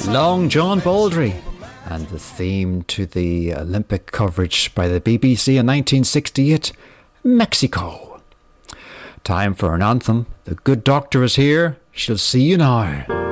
Long John Baldry, and the theme to the Olympic coverage by the BBC in 1968, Mexico. Time for an anthem. The good doctor is here. She'll see you now.